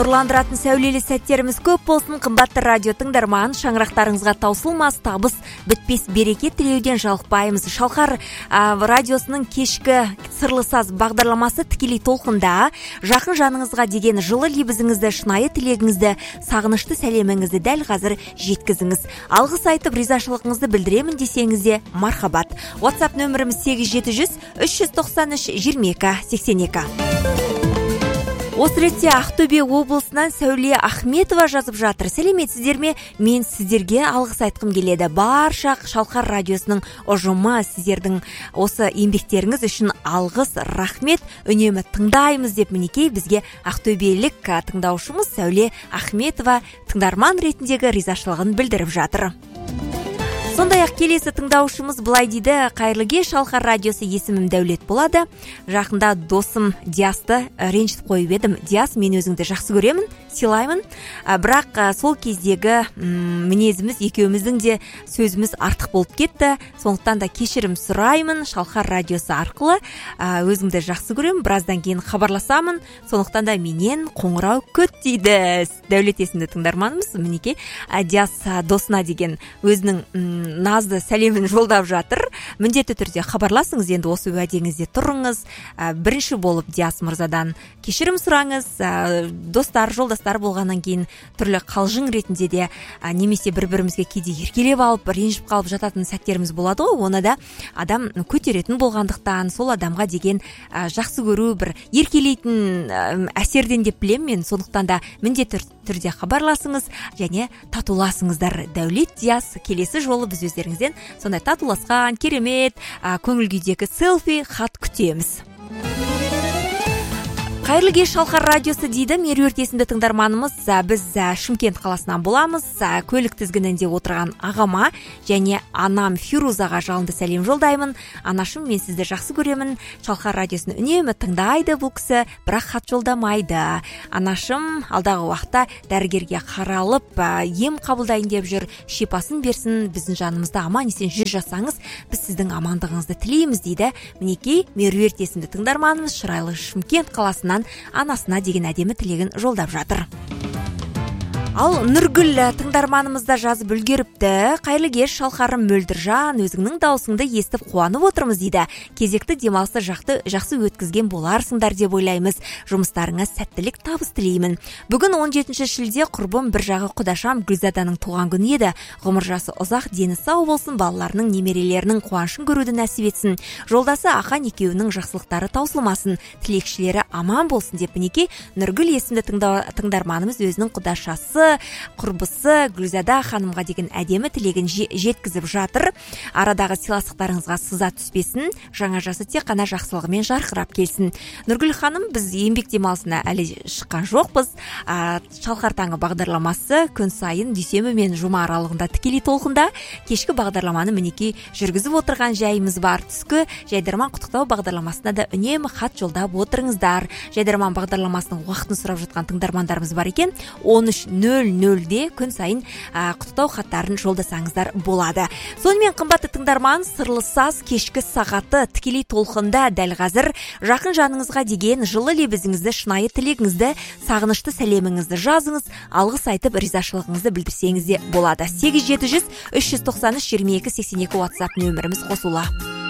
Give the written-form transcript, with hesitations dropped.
Нұрландыратын сәулелі сәттеріміз көп болсын. Қымбатты радио тыңдарман, шаңырақтарыңызға таусылмас табыс, бітпес береке тілеуден жалықпаймыз. Шалқар радиосының кешкі сырлы саз бағдарламасы тікелей толқында жақын жаныңызға деген жылы лебізіңізді, шынайы тілегіңізді, сағынышты сәлеміңізді дәл қазір жеткізіңіз. Алғыс айтып ризашылығыңызды білдіремін десеңіз де мархабат. WhatsApp нөміріміз 87-393-22-82. Осы ретте Ақтөбе облысынан Сәуле Ахметова жазып жатыр. Сәлеметсіздер ме? Мен сіздерге алғыс айтқым келеді. Барша Шалқар радиосының ұжымы сіздердің осы еңбектеріңіз үшін алғыс, рахмет. Үнемі тыңдаймыз деп мінекей бізге ақтөбелік тыңдаушымыз Сәуле Ахметова тыңдарман ретіндегі ризашылығын білдіріп жатыр. Сондай-ақ келесі тыңдаушымыз былай дейді: қайырлы кеш, Шалқар радиосы, есімім Дәулет болады. Жақында досым Диасты ренжітіп қойып едім. Диас, мен өзіңді жақсы көремін, сыйлаймын. Бірақ сол кездегі мінезіміз, екеуміздің де сөзіміз артық болып кетті. Сондықтан да кешірім сұраймын. Шалқар радиосы арқылы өзіңді жақсы көремін. Біраздан кейін хабарласамын. Сондықтан да менен қоңырау күт дейді. Дәулет есімді тыңдарманымыз мінекей Диас досына деген өзінің назды сәлемін жолдап жатыр. Міндетті түрде хабарласыңыз, енді осы уәдеңізде тұрыңыз. Бірінші болып Диас мырзадан кешірім сұраңыз. Достар, жолдастар болғаннан кейін түрлі қалжың ретінде де немесе бір-бірімізге кейде еркелеп алып, ренжіп қалып жататын сәттеріміз болады ғой. Оны да адам көтеретін болғандықтан, сол адамға деген жақсы көру, бір еркелейтін әсерден деп білем мен. Сондықтан да міндетті түрде хабарласыңыз және татуласыңыздар. Дәулет, Диас, келесі жолы біз өздеріңізден сондай татуласқан керемет көңіл күйдегі селфи хат күтеміз. Қайырлы кеш, Шалқар радиосы дейді Меруерт есімді тыңдарманымыз. Біз Шымкент қаласынан боламыз. Көлік тізгінінде отырған ағама және анам Фирузаға жалынды сәлем жолдаймын. Анашым, мен сізді жақсы көремін. Шалқар радиосын үнемі тыңдайды бұл кісі, бірақ хат жолдамайды. Анашым алдағы уақытта дәрігерге қаралып, ем қабылдайын деп жүр. Шипасын берсін, біздің жанымызда аман есен жүр жасаңыз, біз сіздің амандығыңызды тілейміз дейді. Мінекей Меруерт есімді тыңдарманымыз шырайлы Шымкент қаласынан анасына деген әдемі тілегін жолдап жатыр. Ал Нұргүл тыңдарманымызда жазып үлгеріпті. Қайырлы кеш, Шалқарым Мөлдіржан, өзіңнің даусыңды естіп қуанып отырмыз дейді. Кезекті демалысты жақсы өткізген боларсыңдар деп ойлаймыз. Жұмыстарыңа сәттілік, табыс тілеймін. Бүгін 17 шілде құрбым бір жағы құдашам Гүлзаданың туған күні еді. Ғұмыр жасы ұзақ, дені сау болсын, балаларының, немерелерінің қуанышын көруді нәсіп етсін. Жолдасы Ақан екеуінің жақсылықтары таусылмасын, тілекшілері аман болсын деп мінекей Нұргүл есімді тыңдарманымыз өзінің құдашасы, құрбысы Гүлзада ханымға деген әдемі тілегін жеткізіп жатыр. Арадағы сыйластықтарыңызға сыза түспесін, жаңа жасы тек қана жақсылығымен жарқырап келсін. Нұргүл ханым, біз еңбек демалысына әлі шыққан жоқпыз. Шалқар таңы бағдарламасы күн сайын дүйсенбі мен жұма аралығында тікелей толқында кешкі бағдарламаны мінекей жүргізіп отырған жайымыз бар. Түскі жайдарман құттықтау бағдарламасына да үнемі хат жолдап отырыңыздар. Жайдарман бағдарламасының уақытын сұрап жатқан тыңдармандарымыз бар екен. 13:00-де күн сайын құттықтау хаттарын жолдасаңыздар болады. Сонымен қымбатты тыңдарман, сырлы саз кешкі сағаты тікелей толқында дәл қазір жақын жаныңызға деген жылы лебізіңізді, шынайы тілегіңізді, сағынышты сәлеміңізді жазыңыз, алғыс айтып ризашылығыңызды білдірсеңіз де болады. 8700-393-22-82 WhatsApp нөміріміз қосулы.